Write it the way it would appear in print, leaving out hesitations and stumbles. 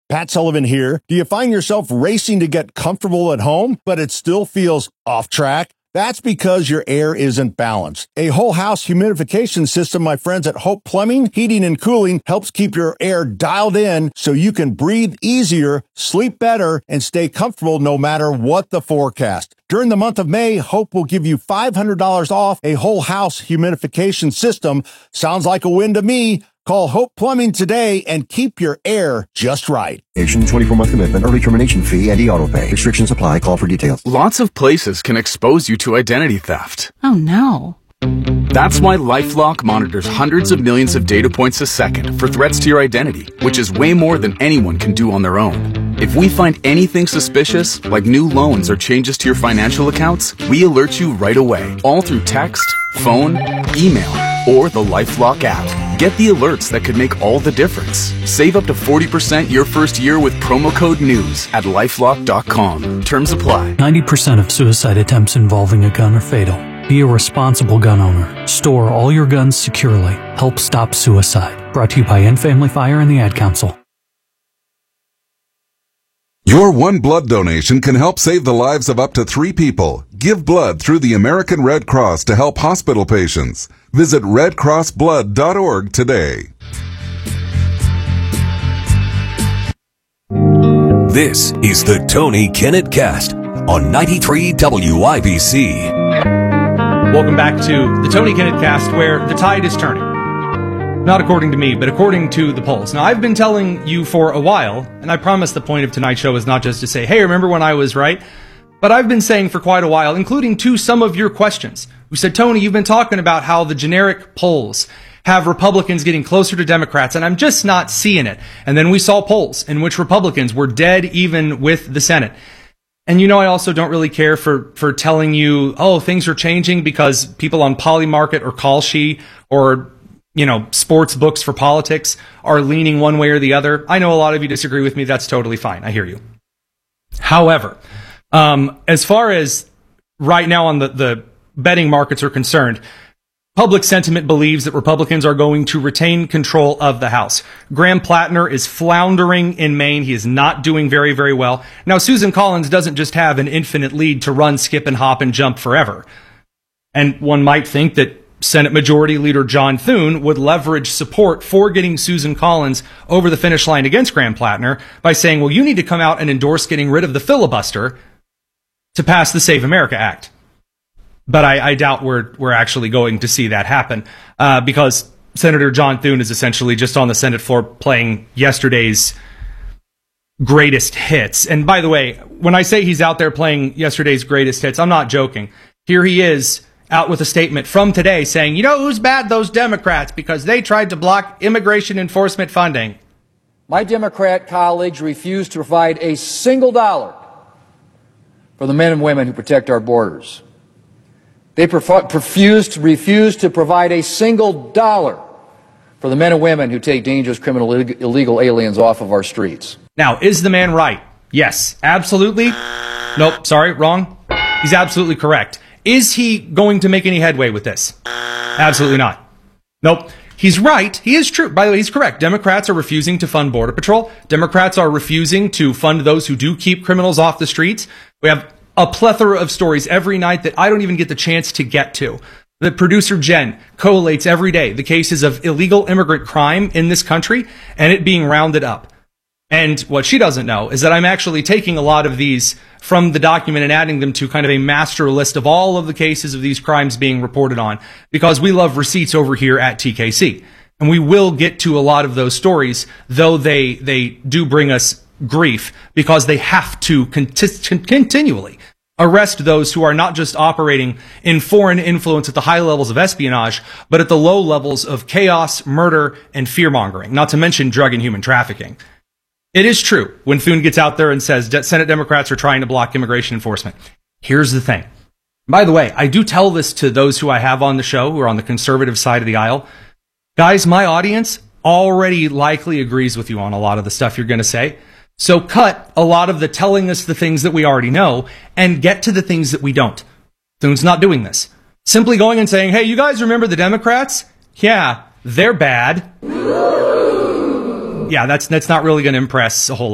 Pat Sullivan here. Do you find yourself racing to get comfortable at home, but it still feels off track? That's because your air isn't balanced. A whole house humidification system, my friends at Hope Plumbing, Heating and Cooling, helps keep your air dialed in so you can breathe easier, sleep better, and stay comfortable no matter what the forecast. During the month of May, Hope will give you $500 off a whole house humidification system. Sounds like a win to me. Call Hope Plumbing today and keep your air just right. 24-month commitment, early termination fee, and e-auto pay. Restrictions apply. Call for details. Lots of places can expose you to identity theft. Oh, no. That's why LifeLock monitors hundreds of millions of data points a second for threats to your identity, which is way more than anyone can do on their own. If we find anything suspicious, like new loans or changes to your financial accounts, we alert you right away, all through text, phone, email, or the LifeLock app. Get the alerts that could make all the difference. Save up to 40% your first year with promo code NEWS at LifeLock.com. Terms apply. 90% of suicide attempts involving a gun are fatal. Be a responsible gun owner. Store all your guns securely. Help stop suicide. Brought to you by End Family Fire and the Ad Council. Your one blood donation can help save the lives of up to 3 people. Give blood through the American Red Cross to help hospital patients. Visit redcrossblood.org today. This is the Tony Kinnett Cast on 93 WIBC. Welcome back to the Tony Kinnett Cast, where the tide is turning. Not according to me, but according to the polls. Now, I've been telling you for a while, and I promise the point of tonight's show is not just to say, hey, remember when I was right? But I've been saying for quite a while, including to some of your questions, who said, Tony, you've been talking about how the generic polls have Republicans getting closer to Democrats, and I'm just not seeing it. And then we saw polls in which Republicans were dead even with the Senate. And you know, I also don't really care for telling you, oh, things are changing because people on Polymarket or Kalshi or, you know, sports books for politics are leaning one way or the other. I know a lot of you disagree with me. That's totally fine. I hear you. However, as far as right now on the betting markets are concerned, public sentiment believes that Republicans are going to retain control of the House. Graham Plattner is floundering in Maine. He is not doing very, very well. Now, Susan Collins doesn't just have an infinite lead to run, skip, and hop and jump forever. And one might think that Senate Majority Leader John Thune would leverage support for getting Susan Collins over the finish line against Graham Plattner by saying, well, you need to come out and endorse getting rid of the filibuster to pass the Save America Act. But I doubt we're actually going to see that happen because Senator John Thune is essentially just on the Senate floor playing yesterday's greatest hits. And by the way, when I say he's out there playing yesterday's greatest hits, I'm not joking. Here he is out with a statement from today saying, you know who's bad? Those Democrats, because they tried to block immigration enforcement funding. My Democrat colleagues refuse to provide a single dollar for the men and women who protect our borders. They refuse to provide a single dollar for the men and women who take dangerous criminal illegal aliens off of our streets. Now, is the man right? Yes, absolutely. Nope, sorry, wrong. He's absolutely correct. Is he going to make any headway with this? Absolutely not. Nope. He's right. He is true. By the way, he's correct. Democrats are refusing to fund Border Patrol. Democrats are refusing to fund those who do keep criminals off the streets. We have a plethora of stories every night that I don't even get the chance to get to. The producer Jen collates every day the cases of illegal immigrant crime in this country and it being rounded up. And what she doesn't know is that I'm actually taking a lot of these from the document and adding them to kind of a master list of all of the cases of these crimes being reported on, because we love receipts over here at TKC. And we will get to a lot of those stories, though they do bring us grief, because they have to continually arrest those who are not just operating in foreign influence at the high levels of espionage, but at the low levels of chaos, murder, and fear-mongering, not to mention drug and human trafficking. It is true when Thune gets out there and says Senate Democrats are trying to block immigration enforcement. Here's the thing. By the way, I do tell this to those who I have on the show who are on the conservative side of the aisle. Guys, my audience already likely agrees with you on a lot of the stuff you're going to say. So cut a lot of the telling us the things that we already know and get to the things that we don't. Thune's not doing this. Simply going and saying, hey, you guys remember the Democrats? Yeah, they're bad. Yeah, that's not really going to impress a whole lot.